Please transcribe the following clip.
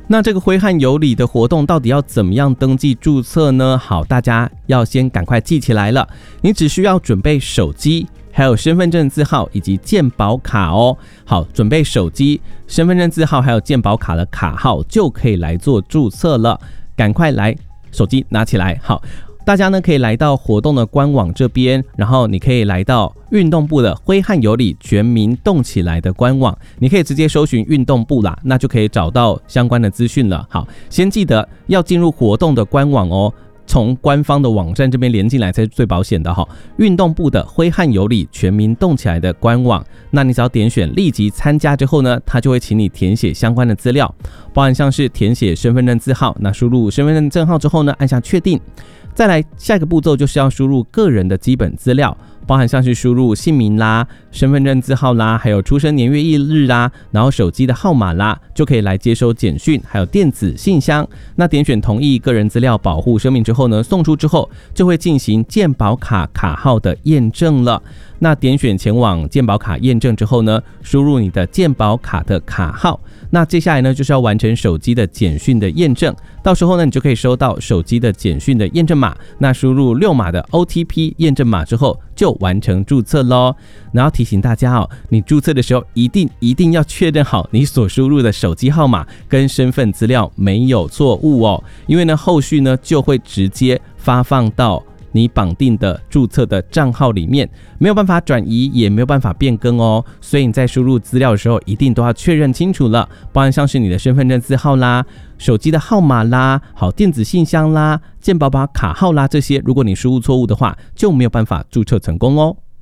那这个挥汗有礼的活动到底要怎么样登记注册呢？好，大家要先赶快记起来了，你只需要准备手机，还有身份证字号以及健保卡哦。好，准备手机、身份证字号还有健保卡的卡号就可以来做注册了，赶快来，手机拿起来。好，大家呢可以来到活动的官网这边，然后你可以来到运动部的挥汗有礼全民动起来的官网，你可以直接搜寻运动部啦，那就可以找到相关的资讯了。好，先记得要进入活动的官网哦，从官方的网站这边连进来才是最保险的哈。运动部的挥汗有礼全民动起来的官网，那你只要点选立即参加之后呢，它就会请你填写相关的资料，包含像是填写身份证字号，那输入身份证证号之后呢，按下确定。再来下一个步骤就是要输入个人的基本资料，包含像是输入姓名啦、身份证字号啦，还有出生年月日啦，然后手机的号码啦，就可以来接收简讯，还有电子信箱。那点选同意个人资料保护声明之后呢，送出之后就会进行健保卡卡号的验证了。那点选前往健保卡验证之后呢，输入你的健保卡的卡号。那接下来呢，就是要完成手机的简讯的验证，到时候呢，你就可以收到手机的简讯的验证码。那输入6码的 OTP 验证码之后，就完成注册咯。然后提醒大家哦，你注册的时候一定要确认好你所输入的手机号码跟身份资料没有错误哦，因为呢，后续呢就会直接发放到你绑定的注册的账号里面，没有办法转移，也没有办法变更哦。所以你在输入资料的时候，一定都要确认清楚了，包含像是你的身份证字号啦、手机的号码啦、好电子信箱啦、健保卡号啦，这些如果你输入错误的话，就没有办法注册成功哦。